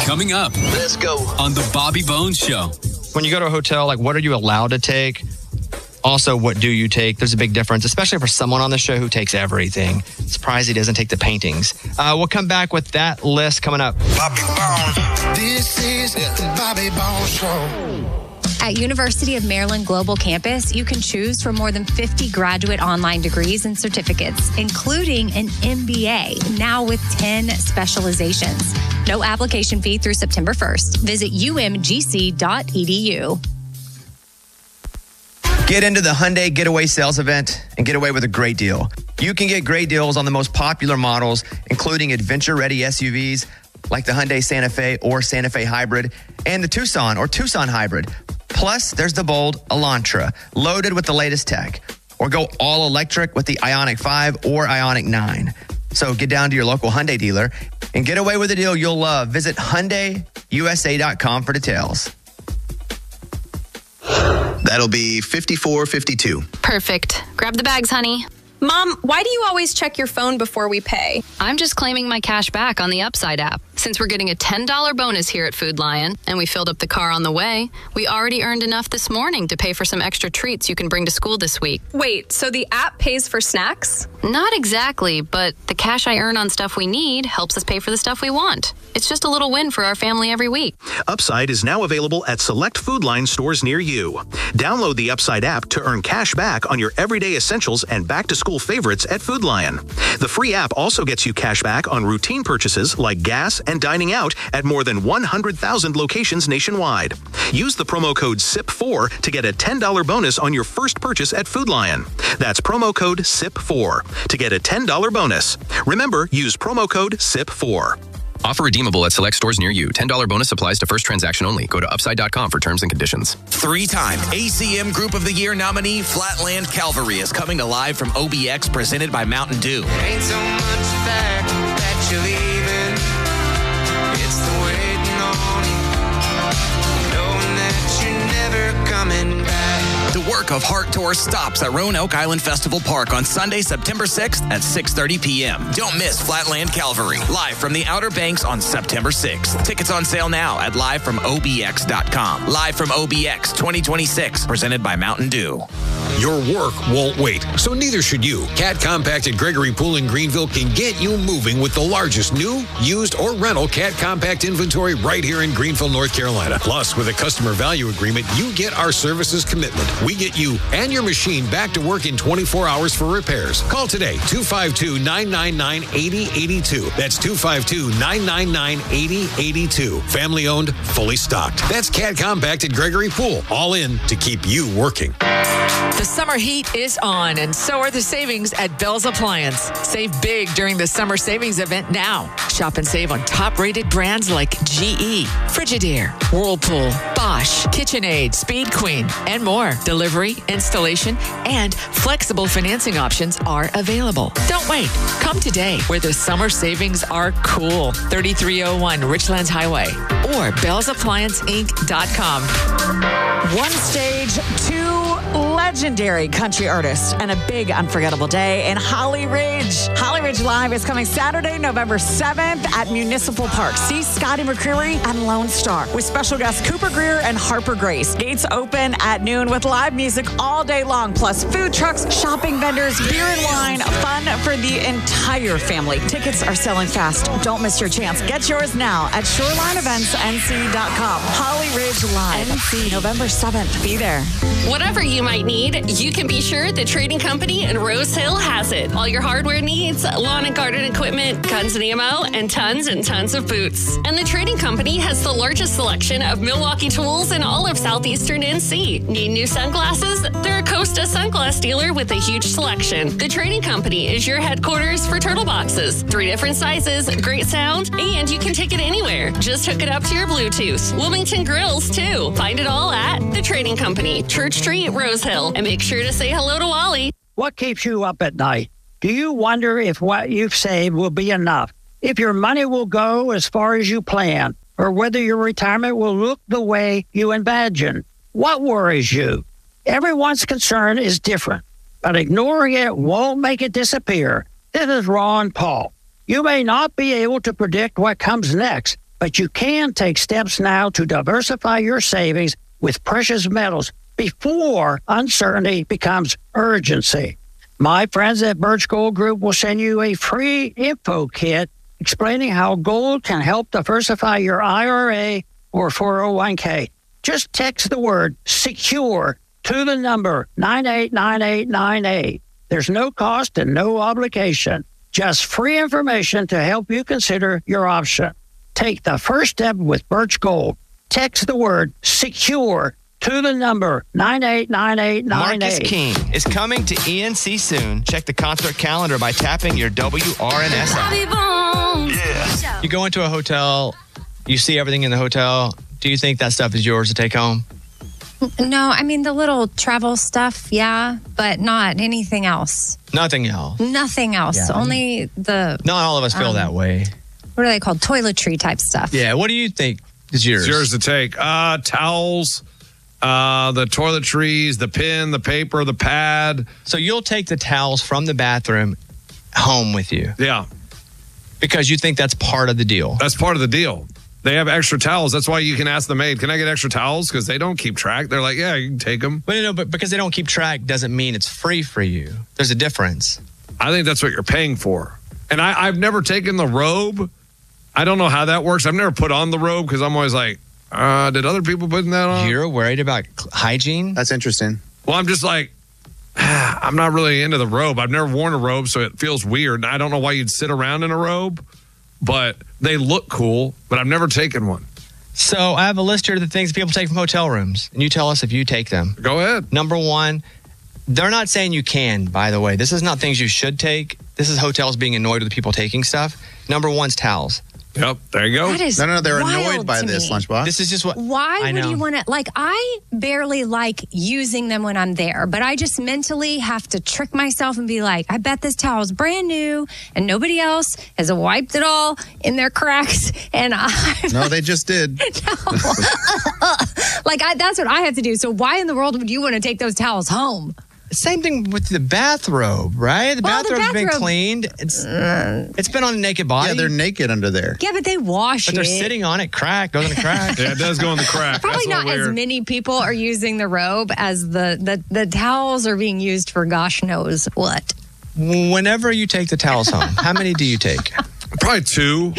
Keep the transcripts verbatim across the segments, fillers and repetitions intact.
Coming up. Let's go. On the Bobby Bones Show. When you go to a hotel, like, what are you allowed to take? Also, what do you take? There's a big difference, especially for someone on the show who takes everything. Surprised he doesn't take the paintings. Uh, we'll come back with that list coming up. Bobby Bones. This is the Bobby Bones Show. At University of Maryland Global Campus, you can choose from more than fifty graduate online degrees and certificates, including an M B A, now with ten specializations. No application fee through September first. Visit U M G C dot E D U. Get into the Hyundai Getaway Sales Event and get away with a great deal. You can get great deals on the most popular models, including adventure-ready S U Vs like the Hyundai Santa Fe or Santa Fe Hybrid and the Tucson or Tucson Hybrid. Plus, there's the bold Elantra, loaded with the latest tech. Or go all electric with the Ioniq five or Ioniq nine. So get down to your local Hyundai dealer and get away with a deal you'll love. Visit Hyundai U S A dot com for details. That'll be fifty-four fifty-two. Perfect. Grab the bags, honey. Mom, why do you always check your phone before we pay? I'm just claiming my cash back on the Upside app. Since we're getting a ten dollars bonus here at Food Lion, and we filled up the car on the way, we already earned enough this morning to pay for some extra treats you can bring to school this week. Wait, so the app pays for snacks? Not exactly, but the cash I earn on stuff we need helps us pay for the stuff we want. It's just a little win for our family every week. Upside is now available at select Food Lion stores near you. Download the Upside app to earn cash back on your everyday essentials and back-to-school favorites at Food Lion. The free app also gets you cash back on routine purchases like gas and dining out at more than one hundred thousand locations nationwide. Use the promo code S I P four to get a ten dollars bonus on your first purchase at Food Lion. That's promo code S I P four to get a ten dollars bonus. Remember, use promo code S I P four. Offer redeemable at select stores near you. ten dollars bonus applies to first transaction only. Go to upside dot com for terms and conditions. Three-time A C M Group of the Year nominee Flatland Cavalry is coming to live from O B X presented by Mountain Dew. Ain't so much fact that you're leaving. It's the waiting on you, knowing that you're never coming back. The work of Heart Tour stops at Roanoke Island Festival Park on Sunday, September sixth at six thirty p.m. Don't miss Flatland Cavalry, live from the Outer Banks on September sixth. Tickets on sale now at live from O B X dot com. Live from O B X twenty twenty-six, presented by Mountain Dew. Your work won't wait, so neither should you. Cat Compact at Gregory Pool in Greenville can get you moving with the largest new, used, or rental Cat Compact inventory right here in Greenville, North Carolina. Plus, with a customer value agreement, you get our services commitment. We get you and your machine back to work in twenty-four hours for repairs. Call today, two five two, nine nine nine, eight zero eight two. That's two five two, nine nine nine, eight zero eight two. Family owned, fully stocked. That's Cat Compact at Gregory Pool. All in to keep you working. The summer heat is on, and so are the savings at Bell's Appliance. Save big during the summer savings event now. Shop and save on top-rated brands like G E, Frigidaire, Whirlpool, Bosch, KitchenAid, Speed Queen, and more. Delivery, installation, and flexible financing options are available. Don't wait. Come today, where the summer savings are cool. thirty-three oh one Richlands Highway or bells appliance inc dot com. One stage, two legendary country artists, and a big unforgettable day in Holly Ridge. Holly Ridge Live is coming Saturday, November seventh at Municipal Park. See Scotty McCreery and Lone Star with special guests Cooper Greer and Harper Grace. Gates open at noon with live music all day long, plus food trucks, shopping vendors, beer and wine, fun for the entire family. Tickets are selling fast. Don't miss your chance. Get yours now at shoreline events n c dot com. Holly Ridge Live, N C, November seventh. Be there. Whatever you might need, you can be sure the Trading Company in Rose Hill has it. All your hardware needs, lawn and garden equipment, guns and ammo, and tons and tons of boots. And the Trading Company has the largest selection of Milwaukee tools in all of southeastern N C. Need new sunglasses? They're a Costa sunglass dealer with a huge selection. The Trading Company is your headquarters for turtle boxes. Three different sizes, great sound, and you can take it anywhere. Just hook it up to your Bluetooth. Wilmington Grills, too. Find it all at The Trading Company, Church Street, Rose Hill. And make sure to say hello to Wally. What keeps you up at night? Do you wonder if what you've saved will be enough? If your money will go as far as you plan? Or whether your retirement will look the way you imagine? What worries you? Everyone's concern is different, but ignoring it won't make it disappear. This is Ron Paul. You may not be able to predict what comes next, but you can take steps now to diversify your savings with precious metals before uncertainty becomes urgency. My friends at Birch Gold Group will send you a free info kit explaining how gold can help diversify your I R A or four oh one k. Just text the word SECURE to the number nine eight nine eight nine eight. There's no cost and no obligation. Just free information to help you consider your option. Take the first step with Birch Gold. Text the word SECURE to the number nine eight nine eight nine eight. Marcus King is coming to E N C soon. Check the concert calendar by tapping your W R N S app. Yeah. You go into a hotel, you see everything in the hotel. Do you think that stuff is yours to take home? No, I mean the little travel stuff, yeah, but not anything else. Nothing else. Nothing else. Yeah. Only the, Not all of us feel Um, that way. what are they called? Toiletry type stuff. Yeah, what do you think is yours? It's yours to take. Uh, towels, uh, the toiletries, the pen, the paper, the pad. So you'll take the towels from the bathroom home with you? Yeah. Because you think that's part of the deal? That's part of the deal. They have extra towels. That's why you can ask the maid, can I get extra towels? Because they don't keep track. They're like, yeah, you can take them. But you know, but because they don't keep track doesn't mean it's free for you. There's a difference. I think that's what you're paying for. And I, I've never taken the robe. I don't know how that works. I've never put on the robe because I'm always like, uh, did other people put that on? You're worried about hygiene? That's interesting. Well, I'm just like, I'm not really into the robe. I've never worn a robe, so it feels weird. I don't know why you'd sit around in a robe, but they look cool, but I've never taken one. So I have a list here of the things people take from hotel rooms, and you tell us if you take them. Go ahead. Number one, they're not saying you can, by the way. This is not things you should take. This is hotels being annoyed with people taking stuff. Number one's towels. Yep, there you go. That is No, no, they're wild annoyed by to this, me. Lunchbox. This is just what Why I would know. you want to? Like, I barely like using them when I'm there, but I just mentally have to trick myself and be like, I bet this towel's brand new and nobody else has wiped it all in their cracks. And I, No, they just did. like, I, that's what I have to do. So, why in the world would you want to take those towels home? Same thing with the bathrobe, right? The Well, the bathrobe's been bathrobe- cleaned. It's it's been on a naked body. Yeah, they're naked under there. Yeah, but they wash but they're it. sitting on it, crack, goes in the crack. Yeah, it does go in the crack. Probably That's a not little as weird. many people are using the robe as the, the, the towels are being used for gosh knows what. Whenever you take the towels home, how many do you take? Probably two.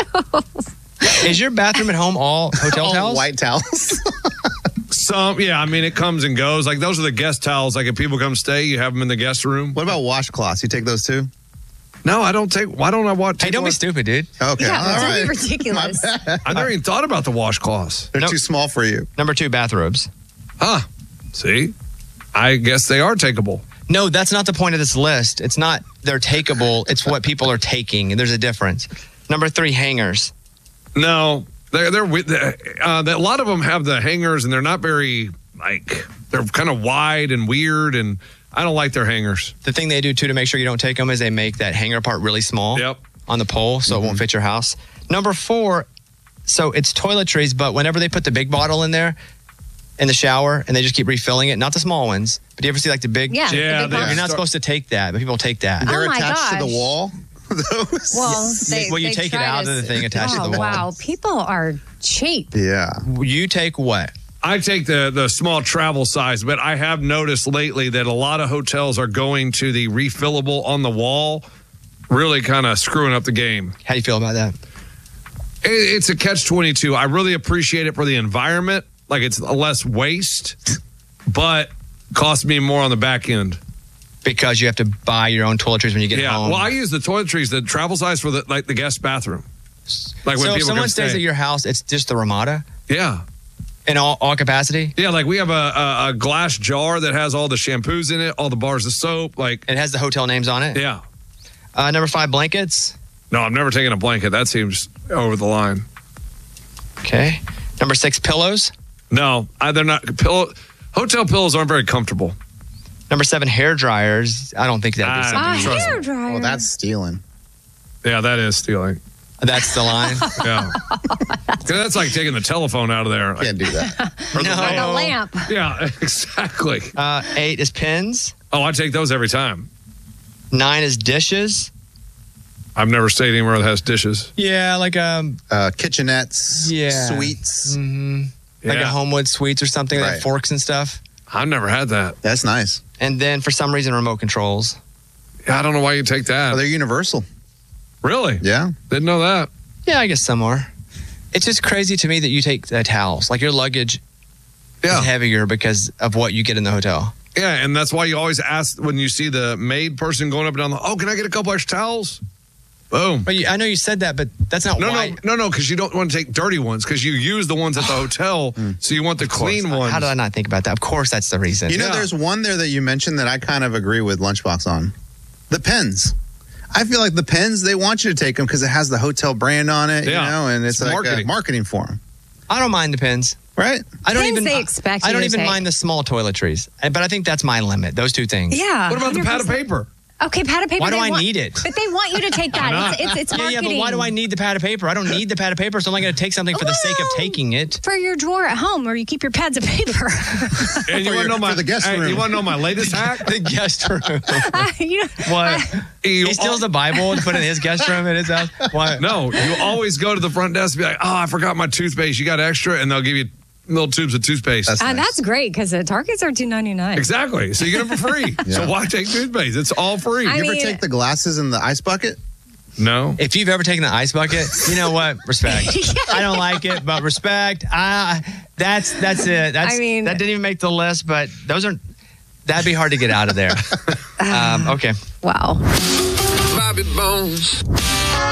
Is your bathroom at home all hotel All towels? white towels. Some, yeah, I mean, it comes and goes. Like, those are the guest towels. Like, if people come stay, you have them in the guest room. What about washcloths? You take those too? No, I don't take, why don't I watch? Hey, don't be stupid, dude. Okay. Yeah, all that's right. ridiculous. My bad. I never even thought about the washcloths. They're Nope. too small for you. Number two, bathrobes. Huh. See? I guess they are takeable. No, that's not the point of this list. It's not they're takeable. It's what people are taking. And there's a difference. Number three, hangers. No, they're, they're, with- uh, a lot of them have the hangers and they're not very, like, they're kind of wide and weird, and I don't like their hangers. The thing they do too to make sure you don't take them is they make that hanger part really small Yep. on the pole so it won't fit your house. Number four, so it's toiletries, but whenever they put the big bottle in there in the shower and they just keep refilling it, not the small ones, but do you ever see like the big? Yeah, the Yeah, big they- box. You're not supposed to take that, but people take that. They're Oh my attached to gosh. the wall. Those. Well, they, Well, you they take it try out to of the s- thing attached to oh, the wall. Wow, people are cheap. Yeah. You take what? I take the, the small travel size, but I have noticed lately that a lot of hotels are going to the refillable on the wall, really kind of screwing up the game. How do you feel about that? It, it's a catch twenty-two. I really appreciate it for the environment. Like, it's less waste, but costs me more on the back end. Because you have to buy your own toiletries when you get Yeah, home. well, I use the toiletries, the travel size for the like the guest bathroom. Like when so if people someone come stays stay. at your house, it's just the Ramada Yeah. in all, all capacity? Yeah, like we have a, a, a glass jar that has all the shampoos in it, all the bars of soap. Like, It has the hotel names on it? yeah. Uh, number five, blankets. No, I'm never taking a blanket. That seems over the line. Okay. Number six, pillows. No, I, they're not. Pillow, hotel pillows aren't very comfortable. Number seven, hair dryers. I don't think that'd be Ah, something. Ah, you- hair dryer. Well, that's stealing. Yeah, that is stealing. That's the line. Yeah. 'Cause that's like taking the telephone out of there. Like, Can't do that. or the No. Like a lamp. lamp. Yeah, exactly. Uh, eight is pins. Oh, I take those every time. Nine is dishes. I've never stayed anywhere that has dishes. Yeah, like um, uh, kitchenettes, yeah. suites. Mm-hmm. Like Yeah. a Homewood Suites or something, Right. like forks and stuff. I've never had that. That's nice. And then for some reason, remote controls. Yeah, I don't know why you take that. Oh, they're universal. Really? Yeah. Didn't know that. Yeah, I guess some are. It's just crazy to me that you take uh, towels. Like your luggage Yeah. is heavier because of what you get in the hotel. Yeah, and that's why you always ask when you see the maid person going up and down the, oh, can I get a couple extra towels? Boom. But you, I know you said that, but that's not No, why. no, no, no, because you don't want to take dirty ones because you use the ones at the hotel, so you want the clean ones. How did I not think about that? Of course, that's the reason. You know, Yeah. there's one there that you mentioned that I kind of agree with Lunchbox on. The pens. I feel like the pens, they want you to take them because it has the hotel brand on it, Yeah. you know, and it's, It's like marketing. marketing. marketing for them, I don't mind the pins. right? I don't Pins even. they expect I you don't to even take. mind the small toiletries, Uh, but I think that's my limit. Those two things. Yeah. What about the pad of one hundred percent. paper? Okay, pad of paper. Why do they I want- need it? But they want you to take that. it's, it's, it's Yeah, yeah, marketing. but why do I need the pad of paper? I don't need the pad of paper, so I'm not going to take something for the sake of Well, taking it. For your drawer at home where you keep your pads of paper. And you For want to your- know my for the guest hey, room. You want to know my latest hack? The guest room. you know, What? You He steals the Bible and put it in his guest room at his house. What? No, you always go to the front desk and be like, oh, I forgot my toothpaste. You got extra? And they'll give you little tubes of toothpaste. That's and nice. that's great because the Targets are two ninety-nine. Exactly. So you get them for free. Yeah. So why take toothpaste? It's all free. I You mean- ever take the glasses in the ice bucket? no. If you've ever taken the ice bucket, you know what? Respect. I don't like it, but respect. I that's that's it. That's I mean- that didn't even make the list, but those are that'd be hard to get out of there. um, okay. Wow. Bobby Bones.